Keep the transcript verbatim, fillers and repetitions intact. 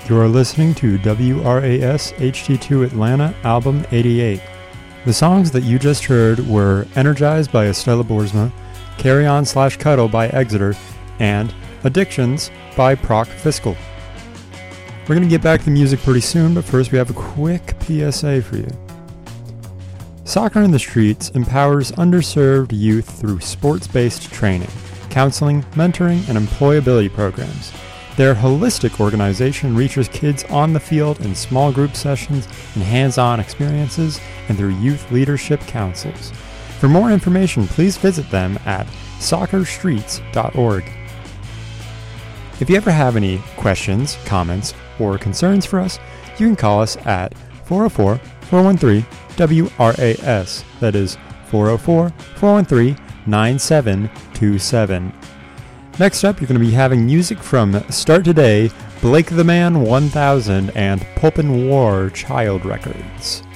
You are listening to W R A S H T two Atlanta, album eighty-eight. The songs that you just heard were Energized by Estella Boersma, Carry On Slash Cuddle by Exeter, and Addictions by Proc Fiscal. We're going to get back to the music pretty soon, but first we have a quick P S A for you. Soccer in the Streets empowers underserved youth through sports-based training, counseling, mentoring, and employability programs. Their holistic organization reaches kids on the field in small group sessions and hands-on experiences and through youth leadership councils. For more information, please visit them at soccer streets dot org. If you ever have any questions, comments, or concerns for us, you can call us at four oh four, four one three, W R A S. That is four oh four, four one three, nine seven two seven. Next up, you're going to be having music from Start Today, Blake the Man one thousand, and Pulp and War Child Records.